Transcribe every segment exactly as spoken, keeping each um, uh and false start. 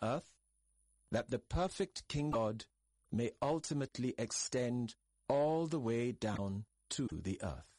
earth, that the perfect King God may ultimately extend all the way down to the earth.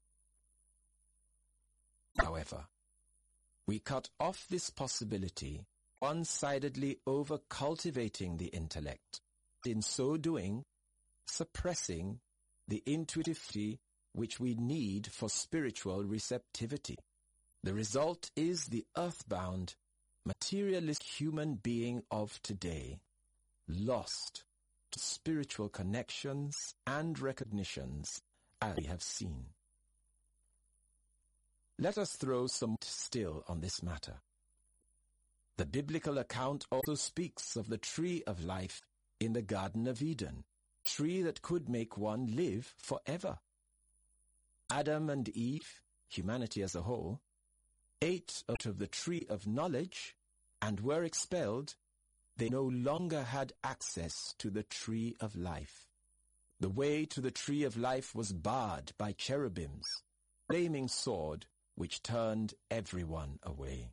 However, we cut off this possibility one-sidedly over cultivating the intellect, in so doing, suppressing the intuitivity which we need for spiritual receptivity. The result is the earthbound, materialist human being of today, lost to spiritual connections and recognitions, as we have seen. Let us throw some still on this matter. The biblical account also speaks of the tree of life in the Garden of Eden, a tree that could make one live forever. Adam and Eve, humanity as a whole, ate out of the tree of knowledge and were expelled. They no longer had access to the tree of life. The way to the tree of life was barred by cherubims, flaming sword which turned everyone away.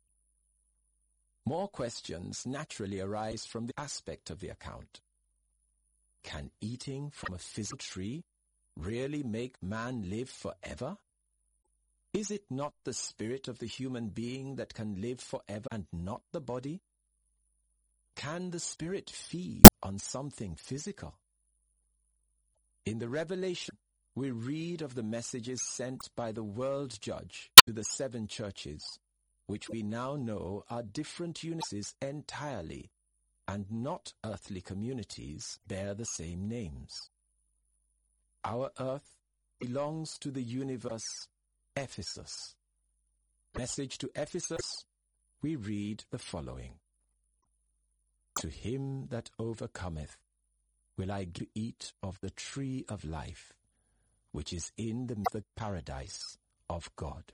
More questions naturally arise from the aspect of the account. Can eating from a physical tree really make man live forever? Is it not the spirit of the human being that can live forever and not the body? Can the spirit feed on something physical? In the Revelation, we read of the messages sent by the world judge to the seven churches, which we now know are different units entirely, and not earthly communities bear the same names. Our earth belongs to the universe Ephesus. Message to Ephesus, we read the following. To him that overcometh will I give to eat of the tree of life, which is in the paradise of God.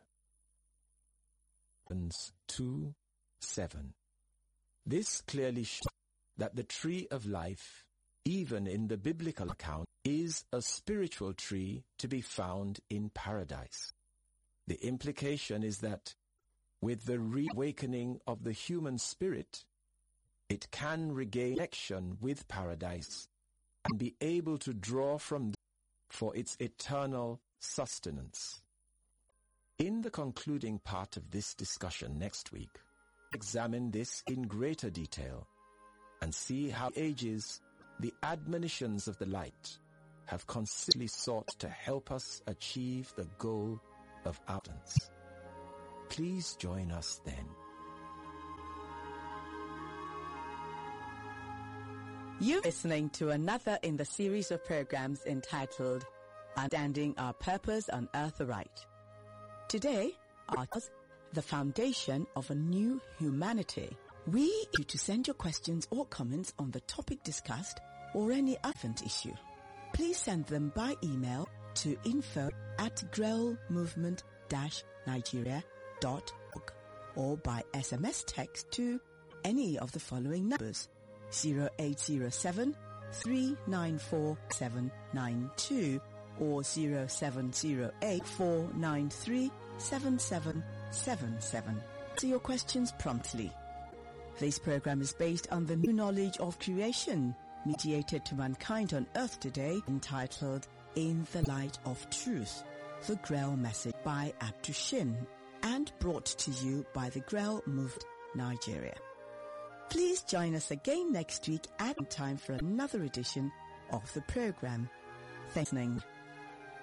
two seven. This clearly shows that the tree of life, even in the biblical account, is a spiritual tree to be found in paradise. The implication is that with the reawakening of the human spirit, it can regain connection with paradise and be able to draw from it for its eternal sustenance. In the concluding part of this discussion next week, examine this in greater detail and see how ages the admonitions of the light have consistently sought to help us achieve the goal of outlands. Please join us then. You're listening to another in the series of programs entitled Understanding Our Purpose on Earth Aright. Today, our the foundation of a new humanity. We want you to send your questions or comments on the topic discussed or any relevant issue. Please send them by email to info at grelmovement dash nigeria dot org or by S M S text to any of the following numbers: zero eight zero seven, three nine four, seven nine two or zero seven zero eight, four nine three, seven seven seven seven. Answer your questions promptly. This program is based on the new knowledge of creation mediated to mankind on earth today, entitled In the Light of Truth, the Grel Message by Abdushin, and brought to you by the Grel Movement Nigeria. Please join us again next week at time for another edition of the program. Thanks for listening.